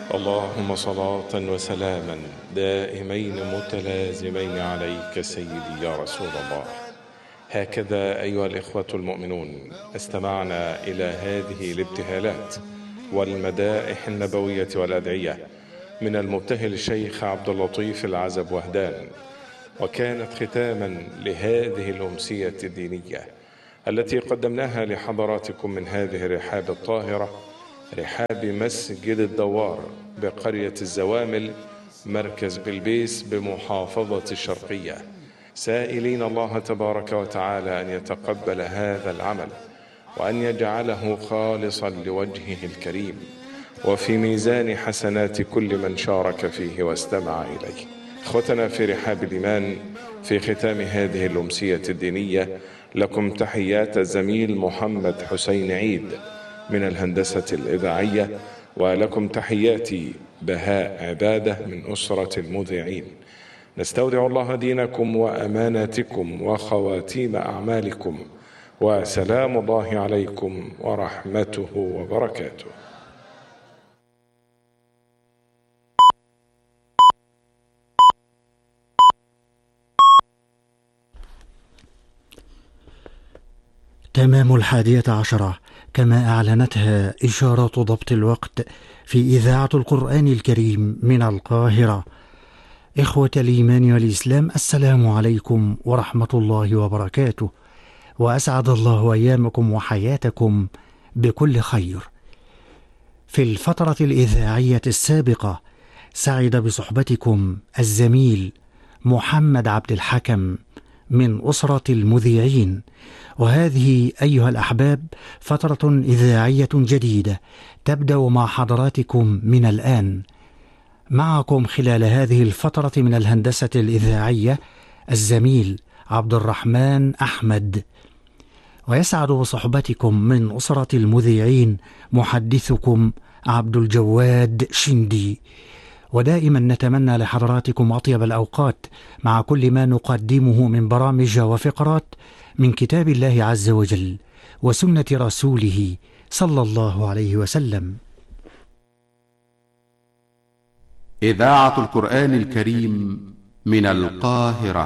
اللهم صلاة وسلاما دائمين متلازمين عليك سيدي يا رسول الله. هكذا أيها الإخوة المؤمنون استمعنا إلى هذه الابتهالات والمدائح النبوية والأدعية من المبتهل الشيخ عبد اللطيف العزب وهدان، وكانت ختاما لهذه الأمسية الدينية التي قدمناها لحضراتكم من هذه الرحاب الطاهرة، رحاب مسجد الدوار بقرية الزوامل مركز بلبيس بمحافظة الشرقية، سائلين الله تبارك وتعالى أن يتقبل هذا العمل وأن يجعله خالصا لوجهه الكريم وفي ميزان حسنات كل من شارك فيه واستمع إليه. إخوتنا في رحاب الإيمان، في ختام هذه الأمسية الدينية لكم تحيات الزميل محمد حسين عيد من الهندسة الإذاعية، ولكم تحياتي بهاء عبادة من أسرة المذيعين. نستودع الله دينكم وأماناتكم وخواتيم أعمالكم، وسلام الله عليكم ورحمته وبركاته. تمام 11 كما أعلنتها إشارات ضبط الوقت في إذاعة القرآن الكريم من القاهرة. إخوة الإيمان والإسلام، السلام عليكم ورحمة الله وبركاته، وأسعد الله أيامكم وحياتكم بكل خير. في الفترة الإذاعية السابقة سعد بصحبتكم الزميل محمد عبد الحكم من أسرة المذيعين، وهذه أيها الأحباب فترة إذاعية جديدة تبدأ مع حضراتكم من الآن. معكم خلال هذه الفترة من الهندسة الإذاعية الزميل عبد الرحمن أحمد، ويسعد بصحبتكم من أسرة المذيعين محدثكم عبد الجواد شندي. ودائما نتمنى لحضراتكم أطيب الأوقات مع كل ما نقدمه من برامج وفقرات من كتاب الله عز وجل وسنة رسوله صلى الله عليه وسلم. إذاعة القرآن الكريم من القاهرة.